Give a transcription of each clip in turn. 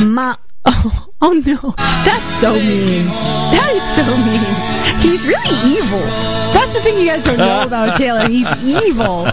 Oh no, that's so mean. That is so mean. He's really evil. That's the thing you guys don't know about Taylor. He's evil.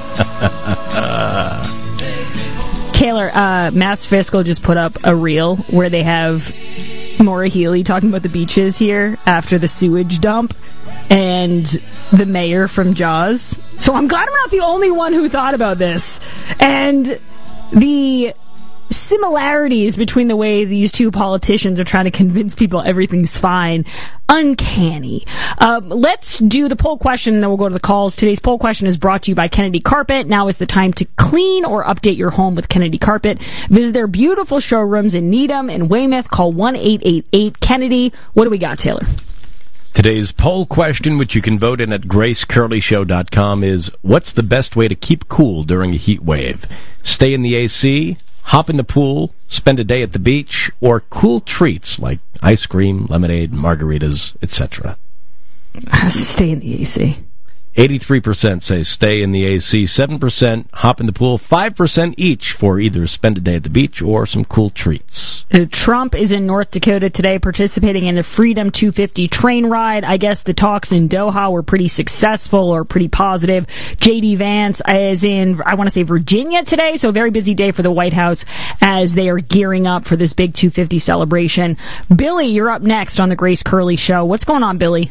Taylor, Mass Fiscal just put up a reel where they have Maura Healey talking about the beaches here after the sewage dump and the mayor from Jaws. So I'm glad I'm not the only one who thought about this. And the similarities between the way these two politicians are trying to convince people everything's fine. Uncanny. Let's do the poll question, and then we'll go to the calls. Today's poll question is brought to you by Kennedy Carpet. Now is the time to clean or update your home with Kennedy Carpet. Visit their beautiful showrooms in Needham and Weymouth. Call 1-888-KENNEDY. What do we got, Taylor? Today's poll question, which you can vote in at gracecurleyshow.com, is what's the best way to keep cool during a heat wave? Stay in the AC, hop in the pool, spend a day at the beach, or cool treats like ice cream, lemonade, margaritas, etc. Stay in the AC. 83% say stay in the AC, 7% hop in the pool, 5% each for either spend a day at the beach or some cool treats. Trump is in North Dakota today participating in the Freedom 250 train ride. I guess the talks in Doha were pretty successful or pretty positive. J.D. Vance is in, I want to say, Virginia today, so a very busy day for the White House as they are gearing up for this big 250 celebration. Billy, you're up next on the Grace Curley Show. What's going on, Billy?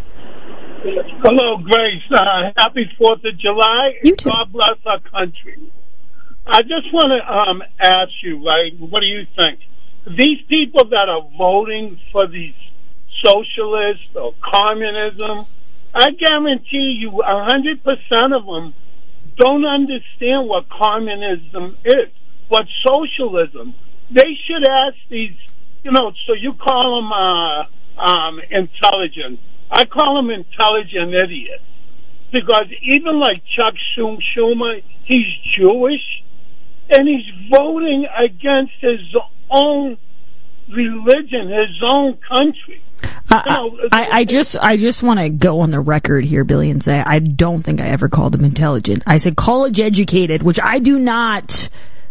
Hello, Grace. Happy 4th of July. You too. God bless our country. I just want to ask you, right, what do you think? These people that are voting for these socialists or communism, I guarantee you 100% of them don't understand what communism is, what socialism. They should ask these, so you call them intelligent. I call them intelligent idiots because even like Chuck Schumer, he's Jewish and he's voting against his own religion, his own country. I just want to go on the record here, Billy, and say I don't think I ever called him intelligent. I said college educated, which I do not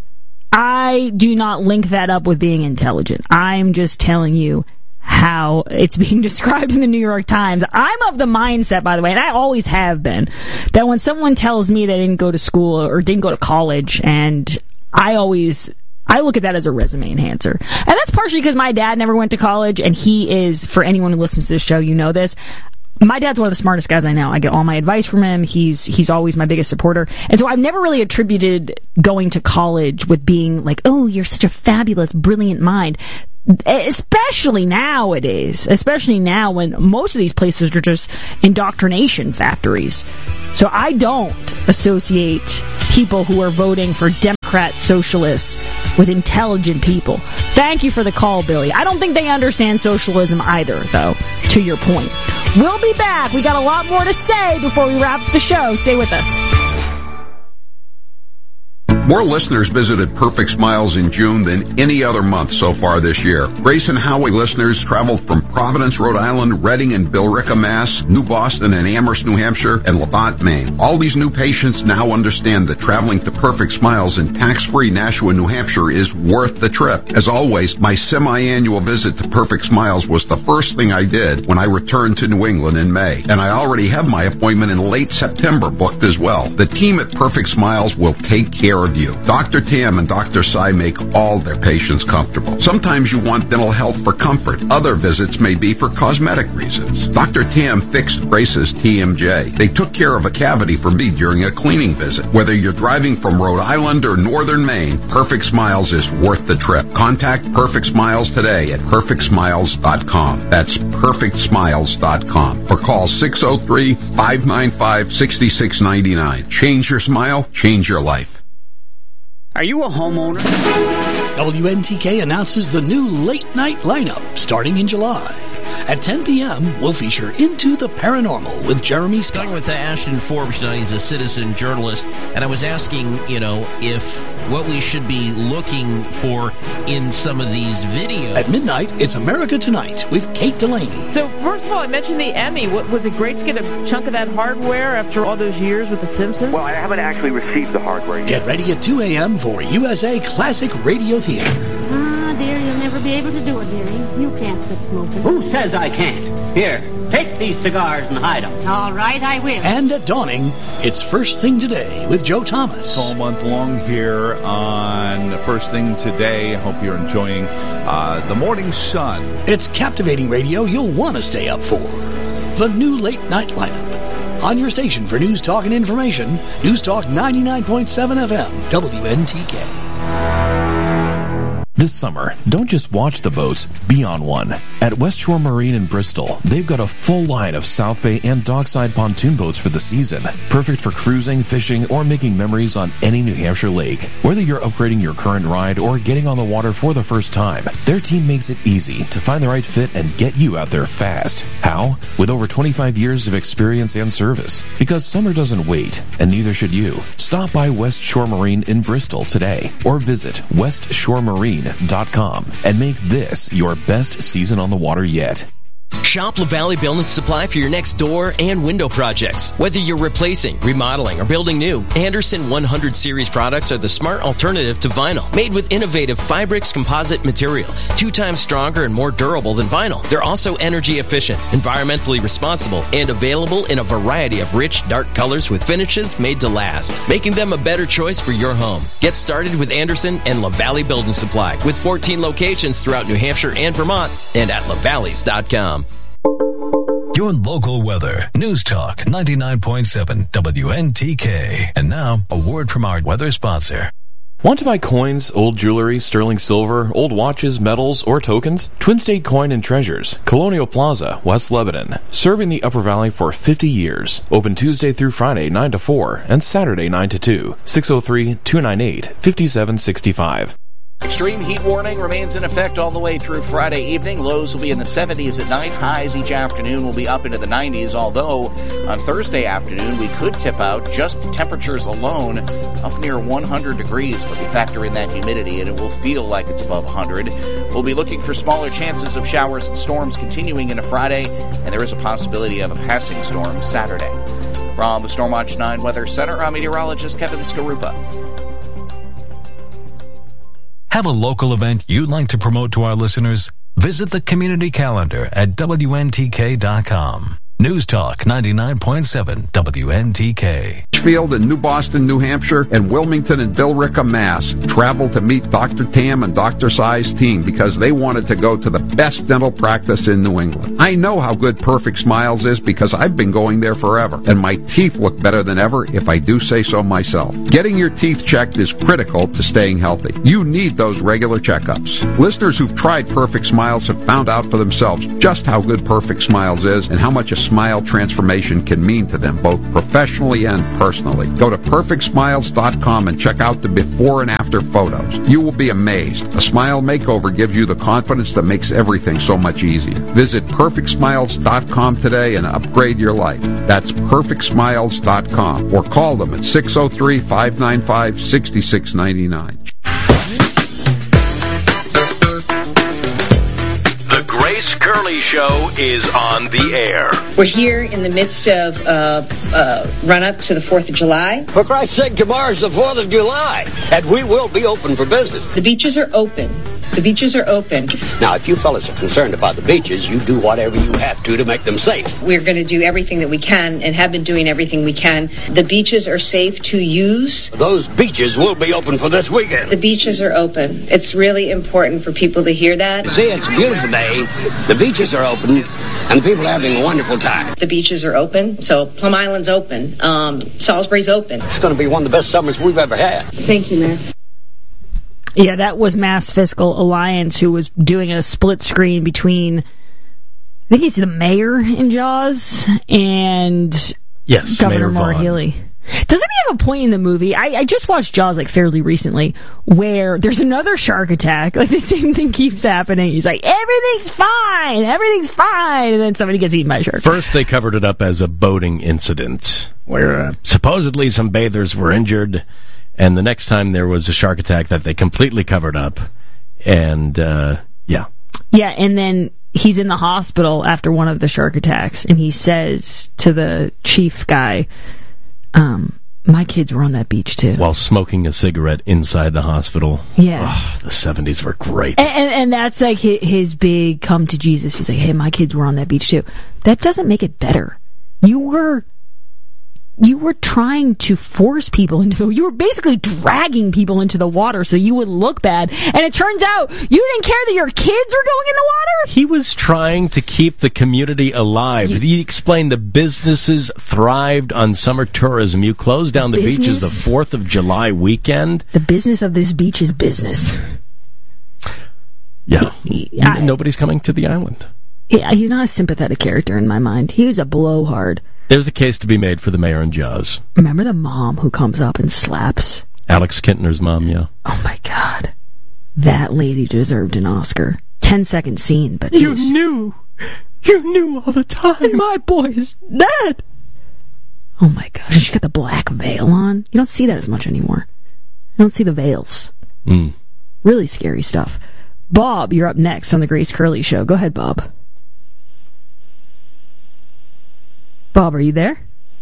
link that up with being intelligent. I'm just telling you how it's being described in the New York Times. I'm of the mindset, by the way, and I always have been, that when someone tells me they didn't go to school or didn't go to college, and I look at that as a resume enhancer. And that's partially because my dad never went to college, and he is, for anyone who listens to this show, you know this, my dad's one of the smartest guys I know. I get all my advice from him. He's always my biggest supporter. And so I've never really attributed going to college with being like, oh, you're such a fabulous, brilliant mind. Especially nowadays, especially now when most of these places are just indoctrination factories. So I don't associate people who are voting for Democrat socialists with intelligent people. Thank you for the call, Billy. I don't think they understand socialism either, though, to your point. We'll be back. We got a lot more to say before we wrap the show. Stay with us. More listeners visited Perfect Smiles in June than any other month so far this year. Grace and Howie listeners traveled from Providence, Rhode Island, Reading and Billerica, Mass., New Boston and Amherst, New Hampshire, and Levant, Maine. All these new patients now understand that traveling to Perfect Smiles in tax-free Nashua, New Hampshire is worth the trip. As always, my semi-annual visit to Perfect Smiles was the first thing I did when I returned to New England in May. And I already have my appointment in late September booked as well. The team at Perfect Smiles will take care of you. Dr. Tam and Dr. Sai make all their patients comfortable. Sometimes you want dental health for comfort. Other visits may be for cosmetic reasons. Dr. Tam fixed Grace's TMJ. They took care of a cavity for me during a cleaning visit. Whether you're driving from Rhode Island or Northern Maine, Perfect Smiles is worth the trip. Contact Perfect Smiles today at perfectsmiles.com. That's perfectsmiles.com. Or call 603-595-6699. Change your smile, change your life. Are you a homeowner? WNTK announces the new late night lineup starting in July. At 10 p.m., we'll feature Into the Paranormal with Jeremy Scott. Talking with Ashton Forbes tonight. He's a citizen journalist. And I was asking, if what we should be looking for in some of these videos. At midnight, it's America Tonight with Kate Delaney. So, first of all, I mentioned the Emmy. Was it great to get a chunk of that hardware after all those years with The Simpsons? Well, I haven't actually received the hardware yet. Get ready at 2 a.m. for USA Classic Radio Theater. Ah, dear, you'll never be able to do it, dearie. You can't quit smoking. Who says I can't? Here, take these cigars and hide them. All right, I will. And at dawning, it's First Thing Today with Joe Thomas. All month long here on First Thing Today. I hope you're enjoying the morning sun. It's captivating radio you'll want to stay up for. The new late night lineup. On your station for news, talk, and information, News Talk 99.7 FM, WNTK. This summer, don't just watch the boats, be on one. At West Shore Marine in Bristol, they've got a full line of South Bay and dockside pontoon boats for the season. Perfect for cruising, fishing, or making memories on any New Hampshire lake. Whether you're upgrading your current ride or getting on the water for the first time, their team makes it easy to find the right fit and get you out there fast. How? With over 25 years of experience and service. Because summer doesn't wait, and neither should you. Stop by West Shore Marine in Bristol today, or visit westshore.marine.com and make this your best season on the water yet. Shop LaValle Building Supply for your next door and window projects. Whether you're replacing, remodeling, or building new, Anderson 100 Series products are the smart alternative to vinyl. Made with innovative Fibrix composite material, 2 times stronger and more durable than vinyl. They're also energy efficient, environmentally responsible, and available in a variety of rich, dark colors with finishes made to last, making them a better choice for your home. Get started with Anderson and LaValle Building Supply with 14 locations throughout New Hampshire and Vermont and at lavalleys.com. Your local weather. News Talk 99.7 WNTK. And now, a word from our weather sponsor. Want to buy coins, old jewelry, sterling silver, old watches, medals, or tokens? Twin State Coin and Treasures, Colonial Plaza, West Lebanon. Serving the Upper Valley for 50 years. Open Tuesday through Friday 9 to 4 and Saturday 9 to 2. 603-298-5765. Extreme heat warning remains in effect all the way through Friday evening. Lows will be in the 70s at night. Highs each afternoon will be up into the 90s, although on Thursday afternoon we could tip out just temperatures alone up near 100 degrees. But you factor in that humidity and it will feel like it's above 100. We'll be looking for smaller chances of showers and storms continuing into Friday, and there is a possibility of a passing storm Saturday. From the Stormwatch 9 Weather Center, I'm meteorologist Kevin Skarupa. Have a local event you'd like to promote to our listeners? Visit the community calendar at WNTK.com. News Talk 99.7 WNTK. Litchfield and New Boston, New Hampshire, and Wilmington and Billerica, Mass. Travel to meet Dr. Tam and Dr. Sai's team because they wanted to go to the best dental practice in New England. I know how good Perfect Smiles is because I've been going there forever, and my teeth look better than ever if I do say so myself. Getting your teeth checked is critical to staying healthy. You need those regular checkups. Listeners who've tried Perfect Smiles have found out for themselves just how good Perfect Smiles is and how much a smile transformation can mean to them, both professionally and personally. Go to PerfectSmiles.com and check out the before and after photos. You will be amazed. A smile makeover gives you the confidence that makes everything so much easier. Visit PerfectSmiles.com today and upgrade your life. That's PerfectSmiles.com or call them at 603-595-6699. The Grace Curley Show is on the air. We're here in the midst of run-up to the 4th of July. For Christ's sake, tomorrow's the 4th of July, and we will be open for business. The beaches are open. The beaches are open. Now, if you fellas are concerned about the beaches, you do whatever you have to make them safe. We're going to do everything that we can and have been doing everything we can. The beaches are safe to use. Those beaches will be open for this weekend. The beaches are open. It's really important for people to hear that. See, it's a beautiful day. The beaches are open, and people are having a wonderful time. The beaches are open, so Plum Island's open. Salisbury's open. It's going to be one of the best summers we've ever had. Thank you, Mayor. Yeah, that was Mass Fiscal Alliance, who was doing a split screen between, I think he's the mayor in Jaws, and Governor Maura Healey. Doesn't he have a point in the movie? I just watched Jaws like fairly recently, where there's another shark attack. Like the same thing keeps happening. He's like, everything's fine, and then somebody gets eaten by a shark. First, they covered it up as a boating incident, where supposedly some bathers were injured. And the next time there was a shark attack that they completely covered up. And, Yeah, and then he's in the hospital after one of the shark attacks, and he says to the chief guy, My kids were on that beach, too. While smoking a cigarette inside the hospital. Yeah. Oh, the 70s were great. And that's like his big come to Jesus. He's like, hey, my kids were on that beach, too. That doesn't make it better. You were trying to force people you were basically dragging people into the water so you would look bad. And it turns out you didn't care that your kids were going in the water? He was trying to keep the community alive. He explained the businesses thrived on summer tourism. You closed down the beaches the 4th of July weekend. The business of this beach is business. Yeah. Nobody's coming to the island. Yeah, he's not a sympathetic character in my mind. He was a blowhard. There's a case to be made for the mayor and Jaws. Remember the mom who comes up and slaps? Alex Kintner's mom, yeah. Oh, my God. That lady deserved an Oscar. 10-second scene, but... You knew all the time. My boy is dead. Oh, my gosh. She got the black veil on. You don't see that as much anymore. You don't see the veils. Really scary stuff. Bob, you're up next on the Grace Curley Show. Go ahead, Bob. Bob, are you there?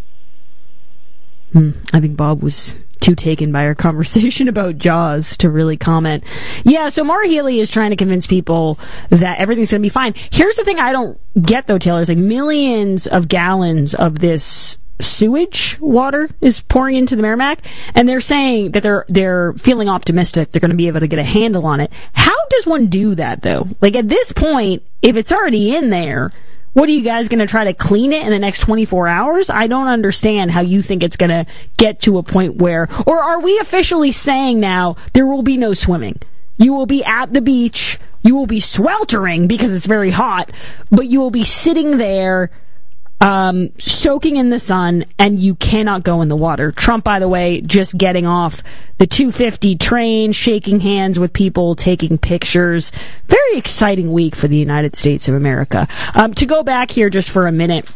I think Bob was too taken by our conversation about Jaws to really comment. Yeah, so Maura Healey is trying to convince people that everything's going to be fine. Here's the thing I don't get, though, Taylor. It's like millions of gallons of this sewage water is pouring into the Merrimack, and they're saying that they're feeling optimistic. They're going to be able to get a handle on it. How does one do that, though? Like, at this point, if it's already in there... What are you guys going to try to clean it in the next 24 hours? I don't understand how you think it's going to get to a point where, or are we officially saying now there will be no swimming? You will be at the beach, you will be sweltering because it's very hot, but you will be sitting there soaking in the sun, and you cannot go in the water. Trump, by the way, just getting off the 250 train, shaking hands with people, taking pictures. Very exciting week for the United States of America. To go back here just for a minute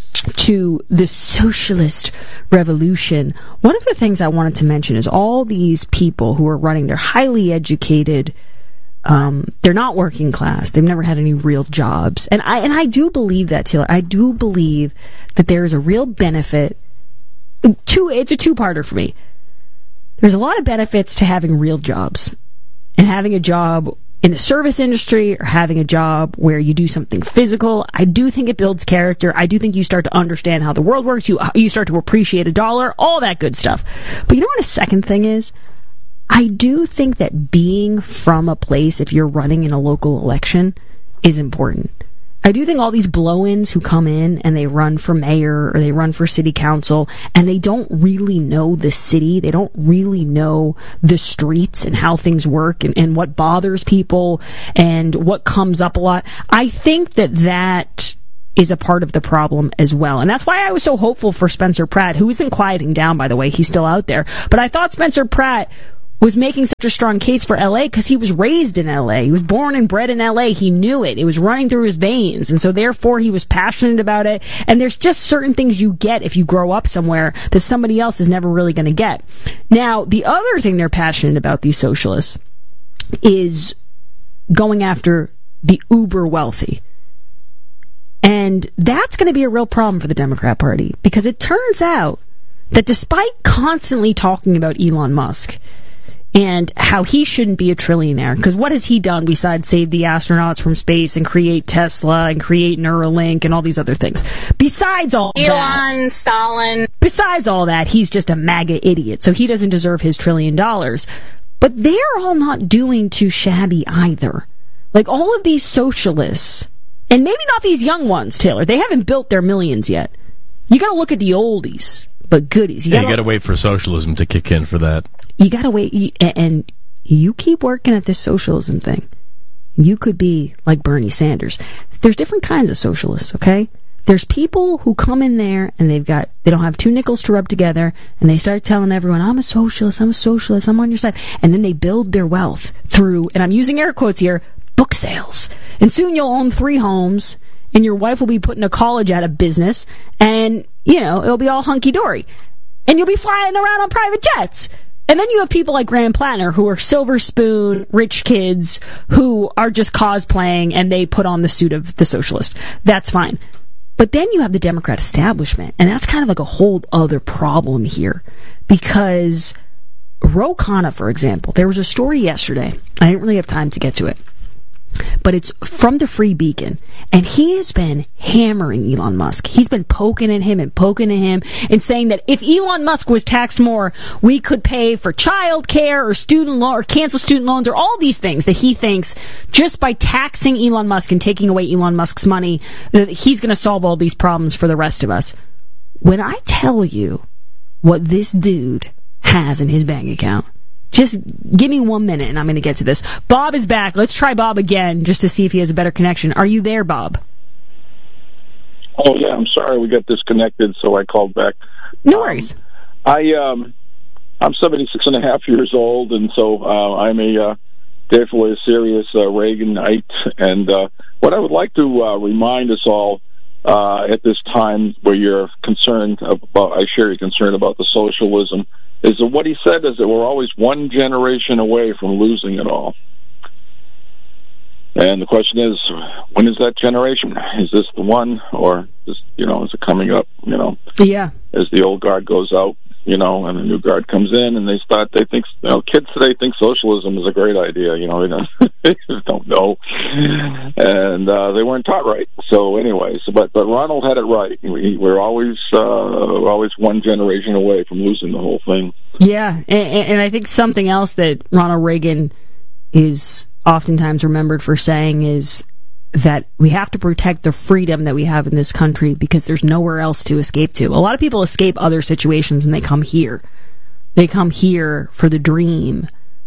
to the socialist revolution, one of the things I wanted to mention is all these people who are running, they're highly educated, they're not working class. They've never had any real jobs. And I do believe that, Taylor. I do believe that there is a real benefit. It's a two-parter for me. There's a lot of benefits to having real jobs. And having a job in the service industry or having a job where you do something physical. I do think it builds character. I do think you start to understand how the world works. You start to appreciate a dollar, all that good stuff. But you know what a second thing is? I do think that being from a place, if you're running in a local election, is important. I do think all these blow-ins who come in and they run for mayor or they run for city council and they don't really know the city, they don't really know the streets and how things work and what bothers people and what comes up a lot. I think that is a part of the problem as well. And that's why I was so hopeful for Spencer Pratt, who isn't quieting down, by the way. He's still out there. But I thought Spencer Pratt was making such a strong case for L.A. because he was raised in L.A. He was born and bred in L.A. He knew it. It was running through his veins. And so therefore he was passionate about it. And there's just certain things you get if you grow up somewhere that somebody else is never really going to get. Now, the other thing they're passionate about, these socialists, is going after the uber wealthy. And that's going to be a real problem for the Democrat Party because it turns out that despite constantly talking about Elon Musk and how he shouldn't be a trillionaire, because what has he done besides save the astronauts from space and create Tesla and create Neuralink and all these other things? Besides all that, Stalin. Besides all that, he's just a MAGA idiot, so he doesn't deserve his $1 trillion. But they're all not doing too shabby either. Like all of these socialists, and maybe not these young ones, Taylor, they haven't built their millions yet. You got to look at the oldies, but goodies. You got to wait for socialism to kick in for that. You got to wait, and you keep working at this socialism thing. You could be like Bernie Sanders. There's different kinds of socialists, okay? There's people who come in there and they don't have two nickels to rub together, and they start telling everyone, I'm a socialist, I'm on your side. And then they build their wealth through, and I'm using air quotes here, book sales. And soon you'll own 3 homes, and your wife will be putting a college out of business, and, it'll be all hunky-dory. And you'll be flying around on private jets. And then you have people like Graham Plattner who are silver spoon, rich kids who are just cosplaying and they put on the suit of the socialist. That's fine. But then you have the Democrat establishment, and that's kind of like a whole other problem here. Because Ro Khanna, for example, there was a story yesterday. I didn't really have time to get to it. But it's from the Free Beacon, and he has been hammering Elon Musk. He's been poking at him and saying that if Elon Musk was taxed more, we could pay for child care or student loan or cancel student loans or all these things that he thinks just by taxing Elon Musk and taking away Elon Musk's money, that he's going to solve all these problems for the rest of us. When I tell you what this dude has in his bank account, just give me 1 minute and I'm going to get to this. Bob is back. Let's try Bob again just to see if he has a better connection. Are you there, Bob? Oh, yeah. I'm sorry we got disconnected, so I called back. No worries. I'm 76 and a half years old, and so I'm definitely a serious Reaganite. And what I would like to remind us all at this time where you're concerned about, I share your concern about the socialism, is that what he said is that we're always one generation away from losing it all. And the question is, when is that generation? Is this the one, or is it coming up, Yeah. As the old guard goes out, and the new guard comes in, and they think, kids today think socialism is a great idea, they just don't know. And they weren't taught right. So anyway, but Ronald had it right. We're always one generation away from losing the whole thing. Yeah, and I think something else that Ronald Reagan is oftentimes remembered for saying is that we have to protect the freedom that we have in this country because there's nowhere else to escape to. A lot of people escape other situations and they come here. They come here for the dream,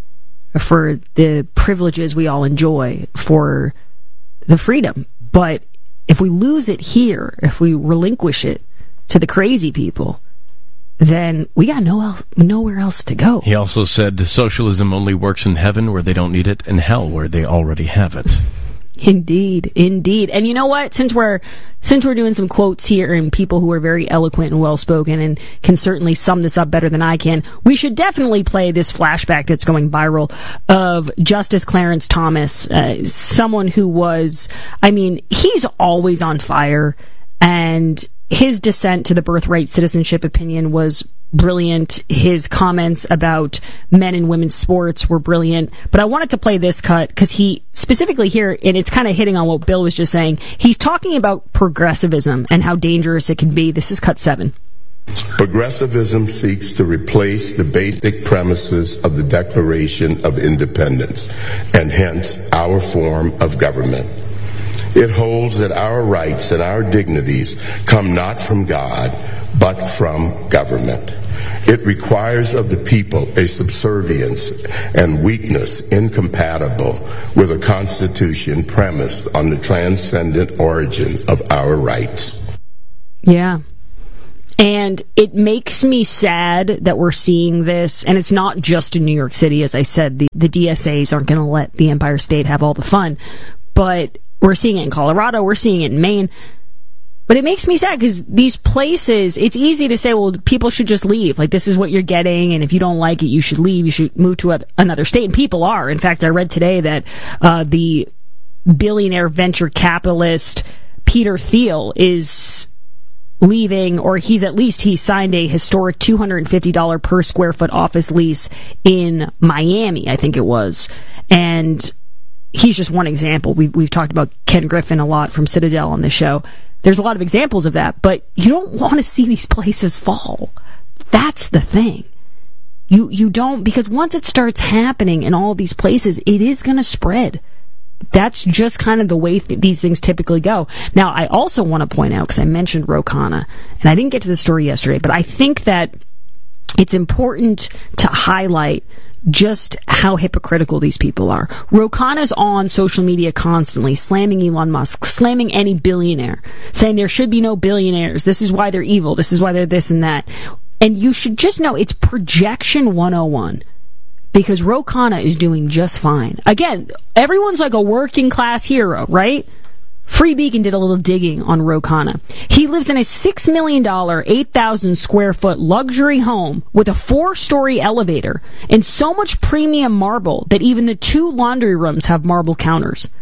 for the privileges we all enjoy, for the freedom. But if we lose it here, if we relinquish it to the crazy people, then we got nowhere else to go. He also said socialism only works in heaven where they don't need it, and hell where they already have it. Indeed. And you know what? Since we're doing some quotes here and people who are very eloquent and well-spoken and can certainly sum this up better than I can, we should definitely play this flashback that's going viral of Justice Clarence Thomas, someone who was, he's always on fire, and his dissent to the birthright citizenship opinion was brilliant. His comments about men and women's sports were brilliant. But I wanted to play this cut because he specifically here, and it's kind of hitting on what Bill was just saying, he's talking about progressivism and how dangerous it can be. This is cut 7. Progressivism seeks to replace the basic premises of the Declaration of Independence and hence our form of government. It holds that our rights and our dignities come not from God, but from government. It requires of the people a subservience and weakness incompatible with a constitution premised on the transcendent origin of our rights. Yeah. And it makes me sad that we're seeing this, and it's not just in New York City. As I said, the DSAs aren't going to let the Empire State have all the fun, but we're seeing it in Colorado, we're seeing it in Maine. But it makes me sad because these places, it's easy to say, well, people should just leave. Like, this is what you're getting, and if you don't like it, you should leave. You should move to another state. And people are. In fact, I read today that the billionaire venture capitalist Peter Thiel is leaving, or he signed a historic $250 per square foot office lease in Miami, I think it was. And he's just one example. We've talked about Ken Griffin a lot from Citadel on this show. There's a lot of examples of that, but you don't want to see these places fall. That's the thing. You don't, because once it starts happening in all these places, it is going to spread. That's just kind of the way these things typically go. Now, I also want to point out, because I mentioned Ro Khanna, and I didn't get to the story yesterday, but I think that it's important to highlight just how hypocritical these people are. Ro Khanna's on social media constantly, slamming Elon Musk, slamming any billionaire, saying there should be no billionaires. This is why they're evil. This is why they're this and that. And you should just know it's projection 101. Because Ro Khanna is doing just fine. Again, everyone's like a working class hero, right? Free Beacon did a little digging on Ro Khanna. He lives in a $6 million, 8,000 square foot luxury home with a 4-story elevator and so much premium marble that even the 2 laundry rooms have marble counters.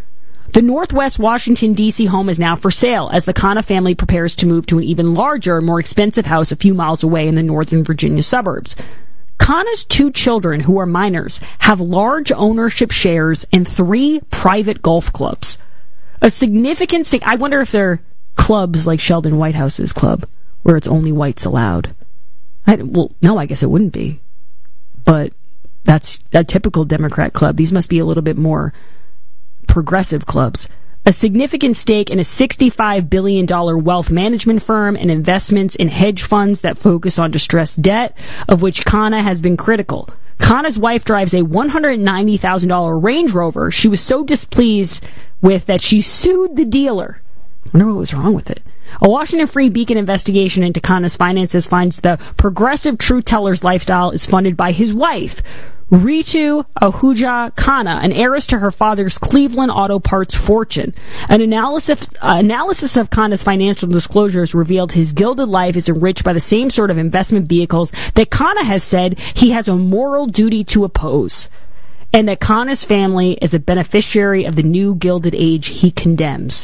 The Northwest Washington, D.C. home is now for sale as the Khanna family prepares to move to an even larger, more expensive house a few miles away in the Northern Virginia suburbs. Khanna's 2 children, who are minors, have large ownership shares in 3 private golf clubs. A significant stake. I wonder if they're clubs like Sheldon Whitehouse's club, where it's only whites allowed. No, I guess it wouldn't be. But that's a typical Democrat club. These must be a little bit more progressive clubs. A significant stake in a $65 billion wealth management firm and investments in hedge funds that focus on distressed debt, of which Khanna has been critical. Khanna's wife drives a $190,000 Range Rover she was so displeased with that she sued the dealer. I wonder what was wrong with it. A Washington Free Beacon investigation into Khanna's finances finds the progressive truth teller's lifestyle is funded by his wife, Ritu Ahuja Khanna, an heiress to her father's Cleveland auto parts fortune. An analysis of Khanna's financial disclosures revealed his gilded life is enriched by the same sort of investment vehicles that Khanna has said he has a moral duty to oppose, and that Khanna's family is a beneficiary of the new gilded age he condemns.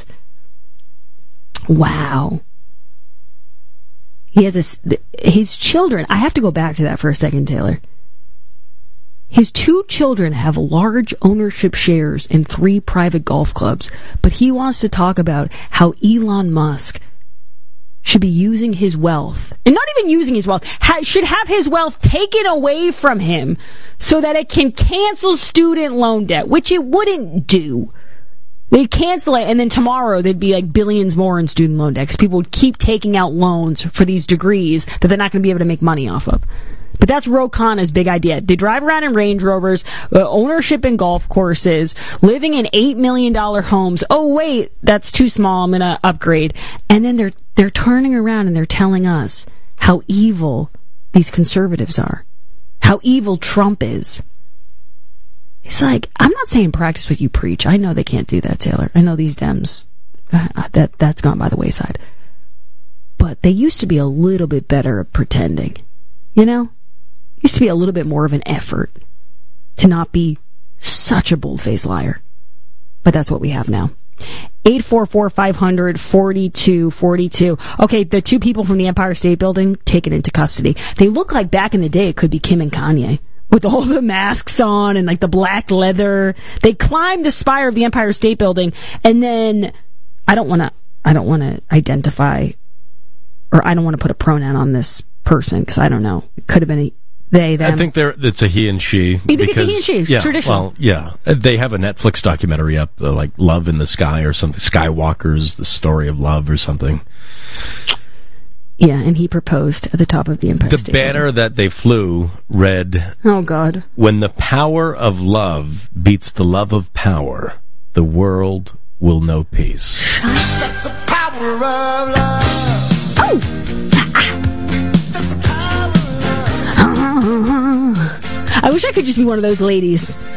Wow. He has his children. I have to go back to that for a second, Taylor. His 2 children have large ownership shares in 3 private golf clubs, but he wants to talk about how Elon Musk should be using his wealth, and not even using his wealth, should have his wealth taken away from him so that it can cancel student loan debt, which it wouldn't do. They'd cancel it, and then tomorrow there'd be like billions more in student loan debt because people would keep taking out loans for these degrees that they're not going to be able to make money off of. But that's Ro Khanna's big idea. They drive around in Range Rovers, ownership in golf courses, living in $8 million homes. Oh, wait, that's too small. I'm going to upgrade. And then they're turning around and they're telling us how evil these conservatives are, how evil Trump is. It's like, I'm not saying practice what you preach. I know they can't do that, Taylor. I know these Dems, that's gone by the wayside. But they used to be a little bit better at pretending, you know? Used to be a little bit more of an effort to not be such a bold-faced liar. But that's what we have now. 844-500-4242. Okay, the 2 people from the Empire State Building taken into custody. They look like back in the day it could be Kim and Kanye, with all the masks on and like the black leather. They climbed the spire of the Empire State Building, and then I don't want to identify, or I don't want to put a pronoun on this person because I don't know. It could have been they, them. I think it's a he and she. You think it's a he and she? Yeah, traditional. Well, yeah. They have a Netflix documentary up, like Love in the Sky or something. Skywalkers, the story of love or something. Yeah, and he proposed at the top of the Empire State Building. The banner that they flew read, "Oh, God. When the power of love beats the love of power, the world will know peace." That's the power of love. Oh! That's the power of love. I wish I could just be one of those ladies